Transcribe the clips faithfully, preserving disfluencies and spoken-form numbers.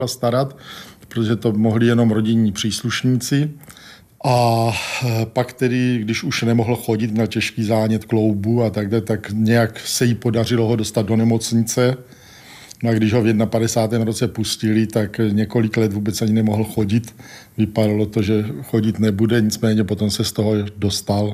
starat, protože to mohli jenom rodinní příslušníci. A pak tedy, když už nemohl chodit, měl těžký zánět kloubu a tak dále, tak nějak se jí podařilo ho dostat do nemocnice. No a když ho v padesátém prvním roce pustili, tak několik let vůbec ani nemohl chodit. Vypadalo to, že chodit nebude, nicméně potom se z toho dostal.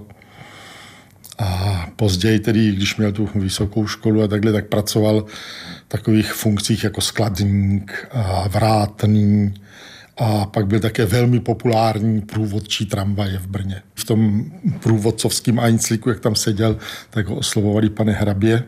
A později tedy, když měl tu vysokou školu a takhle, tak pracoval v takových funkcích jako skladník a vrátný. A pak byl také velmi populární průvodčí tramvaje v Brně. V tom průvodcovském Einzlíku, jak tam seděl, tak ho oslovovali pane hrabě.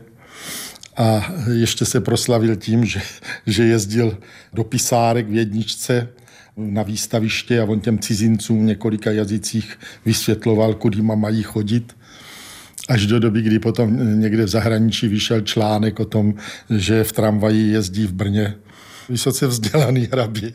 A ještě se proslavil tím, že, že jezdil do pisárek v jedničce na výstaviště a on těm cizincům v několika jazycích vysvětloval, kudy mají chodit. Až do doby, kdy potom někde v zahraničí vyšel článek o tom, že v tramvaji jezdí v Brně vysoce vzdělaný hrabě.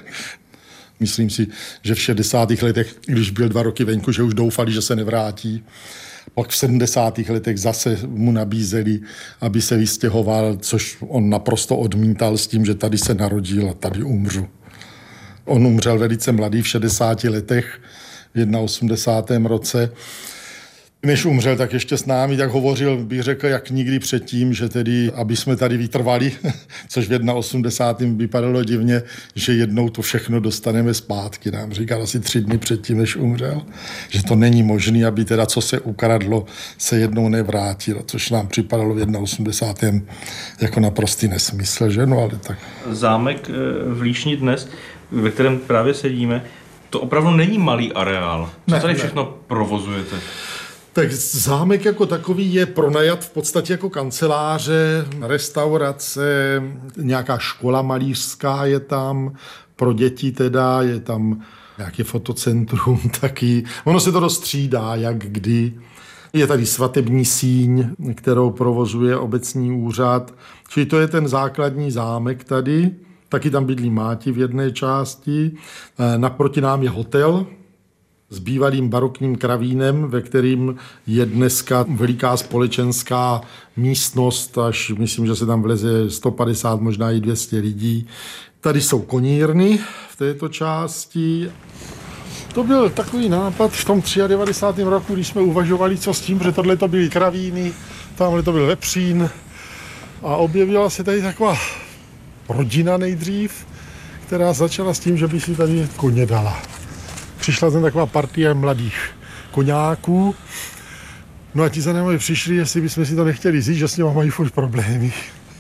Myslím si, že v šedesátých letech, když byl dva roky venku, že už doufali, že se nevrátí. Pak v sedmdesátých letech zase mu nabízeli, aby se vystěhoval, což on naprosto odmítal s tím, že tady se narodil a tady umřu. On umřel velice mladý v šedesáti letech, v osmdesátém prvním roce. Než umřel, tak ještě s námi tak hovořil, bych řekl, jak nikdy předtím, že tedy, aby jsme tady vytrvali, což v osmdesátém prvním vypadalo divně, že jednou to všechno dostaneme zpátky. Nám říkal asi tři dny předtím, než umřel, že to není možné, aby teda, co se ukradlo, se jednou nevrátilo, což nám připadalo v osmdesátém prvním jako naprostý nesmysl, že? No ale tak. Zámek v Líšni dnes, ve kterém právě sedíme, to opravdu není malý areál. Co ne, tady všechno ne. provozujete? Tak zámek jako takový je pronajat v podstatě jako kanceláře, restaurace, nějaká škola malířská je tam, pro děti teda, je tam nějaké fotocentrum taky. Ono se to rozstřídá, jak kdy. Je tady svatební síň, kterou provozuje obecní úřad. Čili to je ten základní zámek tady. Taky tam bydlí máti v jedné části. Naproti nám je hotel s bývalým barokním kravínem, ve kterým je dneska veliká společenská místnost, až myslím, že se tam vleze sto padesát, možná i dvě stě lidí. Tady jsou konírny v této části. To byl takový nápad v tom devadesátém třetím roku, když jsme uvažovali, co s tím, že tohle to byly kravíny, tamhle to byl vepřín a objevila se tady taková rodina nejdřív, která začala s tím, že by si tady koně dala. Přišla tam taková partie mladých koňáků, no a ti za námi přišli, jestli bychom si to nechtěli říct, že s nimi mají furt problémy.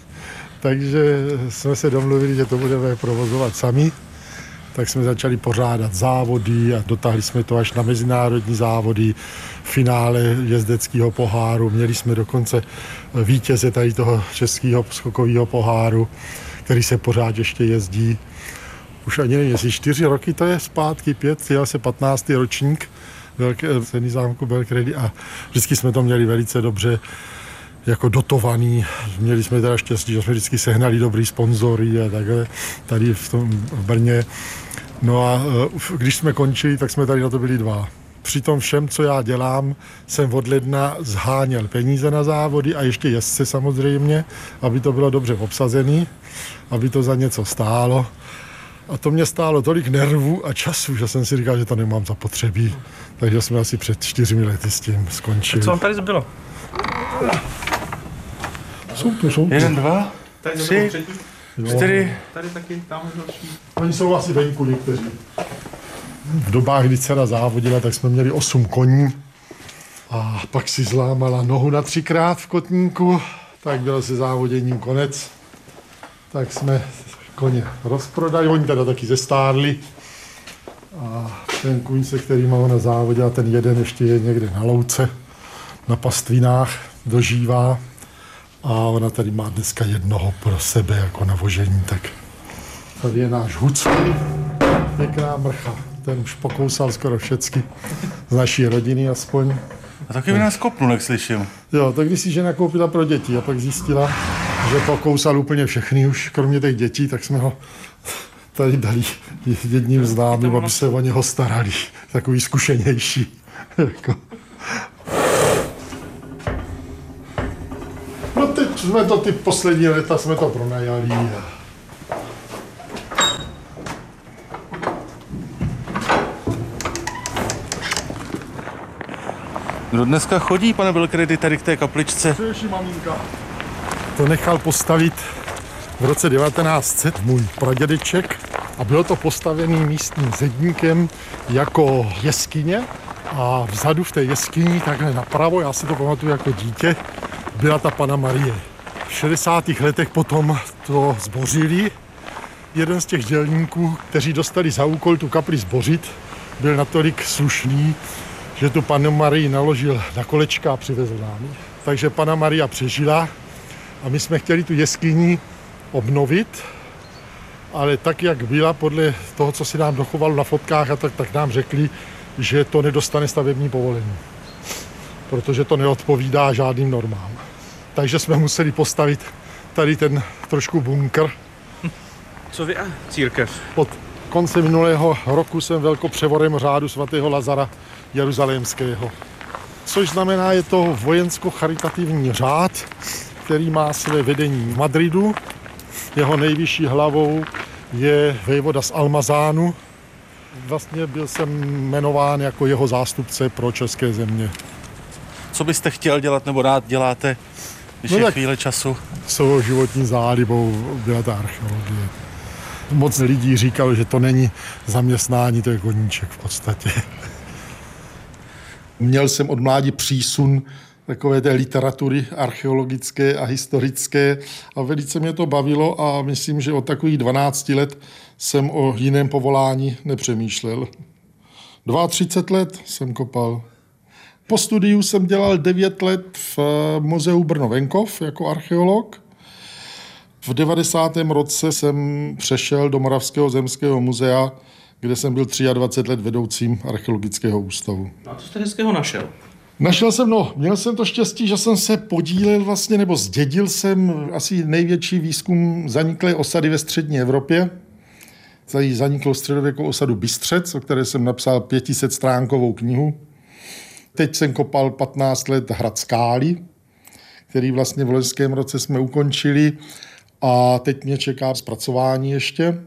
Takže jsme se domluvili, že to budeme provozovat sami. Tak jsme začali pořádat závody a dotáhli jsme to až na mezinárodní závody, finále jezdeckého poháru. Měli jsme dokonce vítěze tady toho českého skokového poháru, který se pořád ještě jezdí. Už ani nevím, jestli čtyři roky to je zpátky, pět, je asi patnáctý ročník velké ceny zámku Belkredy a vždycky jsme to měli velice dobře jako dotovaný. Měli jsme teda štěstí, že jsme vždycky sehnali dobrý sponzory a takhle tady v tom v Brně. No a když jsme končili, tak jsme tady na to byli dva. Při tom všem, co já dělám, jsem od ledna zháněl peníze na závody a ještě jezdce samozřejmě, aby to bylo dobře obsazený, aby to za něco stálo. A to mě stálo tolik nervů a času, že jsem si říkal, že to nemám zapotřebí. Takže jsme asi před čtyřmi lety s tím skončili. A co vám tady zbylo? Jsou tu, jsou tu. Jeden, dva, tady tři, čtyři. Tady taky, tam další. Oni jsou asi venku někteří. V dobách, kdy dcera závodila, tak jsme měli osm koní. A pak si zlámala nohu na třikrát v kotníku. Tak bylo se závoděním konec. Tak jsme koně rozprodali, oni teda taky zestárli. A ten kůň, se kterým ona závodila, ten jeden ještě je někde na louce, na pastvinách, dožívá. A ona tady má dneska jednoho pro sebe, jako na vožení. Tak tady je náš Hucký, pěkná mrcha. Ten už pokousal skoro všecky, z naší rodiny aspoň. A taky by nás kopnul, jak slyším. Jo, tak když si žena koupila pro děti a pak zjistila, že pokousal úplně všechny už, kromě těch dětí, tak jsme ho tady dali jedním známým, aby se o něho starali. Takový zkušenější. No teď jsme to ty poslední léta jsme to pronajali. Kdo dneska chodí, pane Belkredy, tady k té kapličce? Především maminka. To nechal postavit v roce devatenáct set můj pradědeček a bylo to postavený místním zedníkem jako jeskyně a vzadu v té jeskyni, takhle napravo, já si to pamatuju jako dítě, byla ta Panna Marie. V šedesátých letech potom to zbořili. Jeden z těch dělníků, kteří dostali za úkol tu kapli zbořit, byl natolik slušný, že tu Pannu Marii naložil na kolečka a přivezl nám. Takže Panna Maria přežila a my jsme chtěli tu jeskyni obnovit, ale tak, jak byla podle toho, co si nám dochovalo na fotkách, a tak, tak nám řekli, že to nedostane stavební povolení, protože to neodpovídá žádným normám. Takže jsme museli postavit tady ten trošku bunkr. Co vy a církev? Od konce minulého roku jsem velkopřevorem řádu svatého Lazara Jeruzalémského. Což znamená, je to vojensko-charitativní řád, který má své vedení v Madridu. Jeho nejvyšší hlavou je vévoda z Almazánu. Vlastně byl jsem jmenován jako jeho zástupce pro české země. Co byste chtěl dělat nebo rád děláte, když no je chvíle času? Svou životní zálibou byla ta archeologie. Moc lidí říkalo, že to není zaměstnání, to je koníček v podstatě. Měl jsem od mládí přísun takové té literatury archeologické a historické a velice mě to bavilo a myslím, že od takových dvanácti let jsem o jiném povolání nepřemýšlel. třicet dva let jsem kopal. Po studiu jsem dělal devět let v muzeu Brno-Venkov jako archeolog. V devadesátém roce jsem přešel do Moravského zemského muzea, kde jsem byl dvacet tři let vedoucím archeologického ústavu. A co jste hezkého našel? Našel jsem, no, měl jsem to štěstí, že jsem se podílel vlastně, nebo zdědil jsem asi největší výzkum zaniklé osady ve střední Evropě. Tady zaniklo středověkou osadu Bystřec, o které jsem napsal pětisetstránkovou knihu. Teď jsem kopal patnáct let hrad Skály, který vlastně v loňském roce jsme ukončili a teď mě čeká zpracování ještě.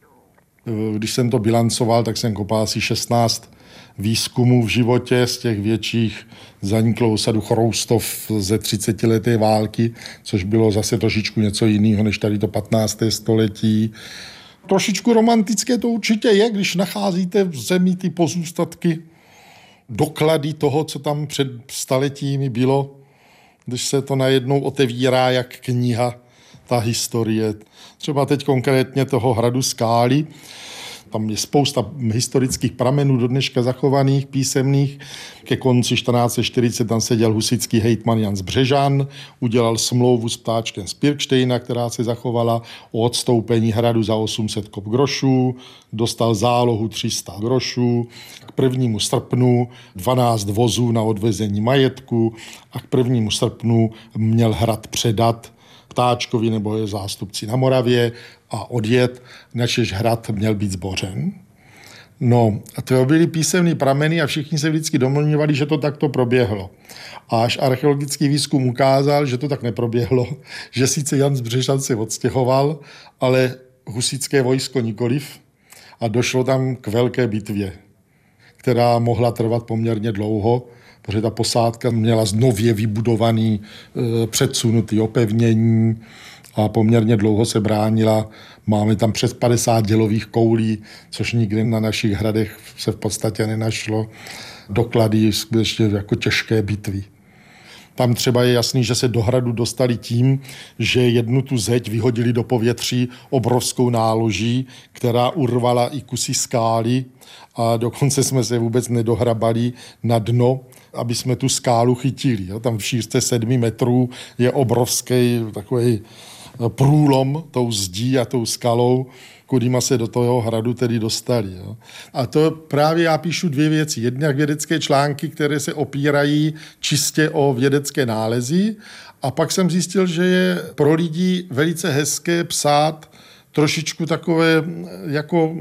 Když jsem to bilancoval, tak jsem kopal asi šestnáct výzkumů v životě, z těch větších zaniklou osadu Chroustov ze třicetileté války, což bylo zase trošičku něco jiného než tady to patnácté století. Trošičku romantické to určitě je, když nacházíte v zemi ty pozůstatky, doklady toho, co tam před staletími bylo, když se to najednou otevírá jak kniha, ta historie. Třeba teď konkrétně toho hradu Skály. Tam je spousta historických pramenů do dneška zachovaných, písemných. Ke konci čtrnáct set čtyřicet tam seděl husitský hejtman Jan z Břežan, udělal smlouvu s ptáčkem z Pirkštejna, která se zachovala o odstoupení hradu za osm set kop grošů, dostal zálohu tři sta grošů, k prvnímu srpnu dvanáct vozů na odvezení majetku a k prvnímu srpnu měl hrad předat Ptáčkovi nebo je zástupci na Moravě a odjet, načež hrad měl být zbořen. No, a to byly písemné prameny a všichni se vždycky domluvali, že to takto proběhlo. A až archeologický výzkum ukázal, že to tak neproběhlo, že sice Jan z Břežan se odstěhoval, ale husitské vojsko nikoliv a došlo tam k velké bitvě, která mohla trvat poměrně dlouho, protože ta posádka měla znově vybudovaný e, předsunutý opevnění a poměrně dlouho se bránila. Máme tam přes padesát dělových koulí, což nikdy na našich hradech se v podstatě nenašlo. Doklady skutečně jako těžké bitvy. Tam třeba je jasný, že se do hradu dostali tím, že jednu tu zeď vyhodili do povětří obrovskou náloží, která urvala i kusy skály a dokonce jsme se vůbec nedohrabali na dno, aby jsme tu skálu chytili. Tam v šířce sedmi metrů je obrovský takový průlom tou zdí a tou skalou, kudýma se do toho hradu tedy dostali. Jo. A to právě já píšu dvě věci. Jednak vědecké články, které se opírají čistě o vědecké nálezy a pak jsem zjistil, že je pro lidi velice hezké psát trošičku takové jako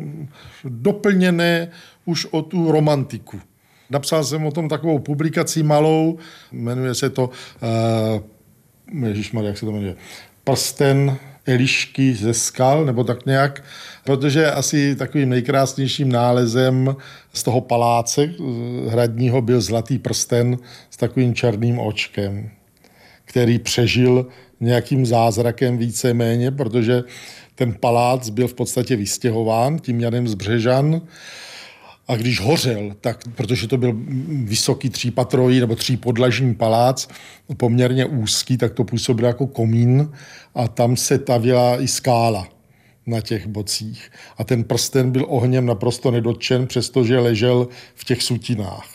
doplněné už o tu romantiku. Napsal jsem o tom takovou publikaci malou, jmenuje se to, uh, ježišmarja, jak se to jmenuje, Prsten Elišky ze skal, nebo tak nějak, protože asi takovým nejkrásnějším nálezem z toho paláce hradního byl zlatý prsten s takovým černým očkem, který přežil nějakým zázrakem víceméně, protože ten palác byl v podstatě vystěhován tím Janem z Břežan. A když hořel, tak, protože to byl vysoký třípatrový nebo třípodlažní palác, poměrně úzký, tak to působilo jako komín a tam se tavila i skála na těch bocích. A ten prsten byl ohněm naprosto nedotčen, přestože ležel v těch sutinách.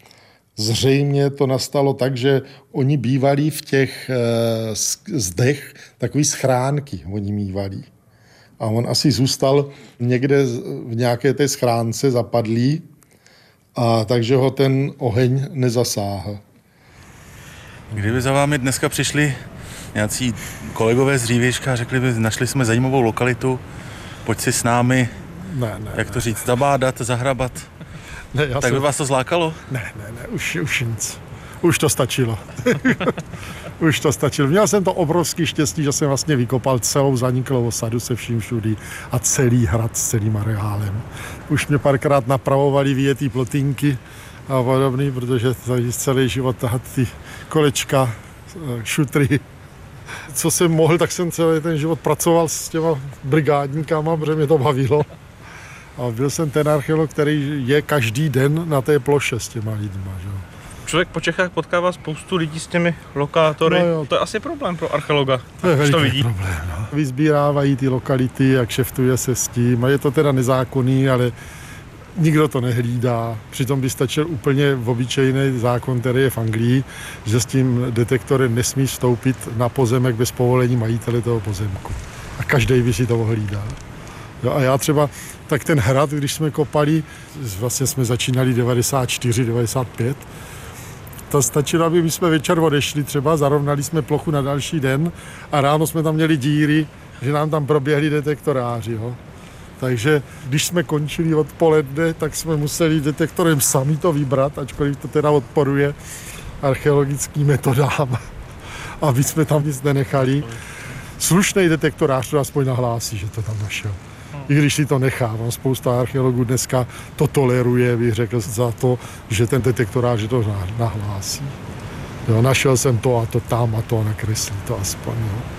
Zřejmě to nastalo tak, že oni bývali v těch e, zdech takový schránky, oni mívali. A on asi zůstal někde v nějaké té schránce zapadlý, a takže ho ten oheň nezasáhl. Kdyby za vámi dneska přišli nějací kolegové z Dřívějška a řekli by, našli jsme zajímavou lokalitu, pojď si s námi, ne, ne, jak to ne. říct, zabádat, zahrabat, ne, já tak jsem... by vás to zlákalo? Ne, ne, ne, už, už nic. Už to stačilo. Už to stačilo. Měl jsem to obrovský štěstí, že jsem vlastně vykopal celou zaniklou osadu se vším všudy a celý hrad s celým areálem. Už mě párkrát napravovali vyjetý plotínky a podobný, protože tady celý život tahat ty kolečka, šutry. Co jsem mohl, tak jsem celý ten život pracoval s těma brigádníkama, protože mě to bavilo. A byl jsem ten archeolog, který je každý den na té ploše s těma lidma. Že? Člověk po Čechách potkává spoustu lidí s těmi lokátory. No to je asi problém pro archeologa. To je veliký to vidí. problém. No. Vyzbírávají ty lokality a kšeftuje se s tím. A je to teda nezákonný, ale nikdo to nehlídá. Přitom by stačil úplně obyčejný zákon, který je v Anglii, že s tím detektorem nesmí vstoupit na pozemek bez povolení majitele toho pozemku. A každý by si to ohlídal. Jo, a já třeba, tak ten hrad, když jsme kopali, vlastně jsme začínali devadesát čtyři devadesát pět, to stačilo, aby my jsme večer odešli třeba, zarovnali jsme plochu na další den a ráno jsme tam měli díry, že nám tam proběhli detektoráři. Jo. Takže když jsme končili odpoledne, tak jsme museli detektorem sami to vybrat, ačkoliv to teda odporuje archeologickým metodám, aby jsme tam nic nenechali. Slušný detektorář to aspoň nahlásí, že to tam našel. I když si to nechá, spousta archeologů dneska to toleruje, bych řekl, za to, že ten detektorář to nahlásí. Jo, našel jsem to a to tam a to nakreslí to aspoň. Jo.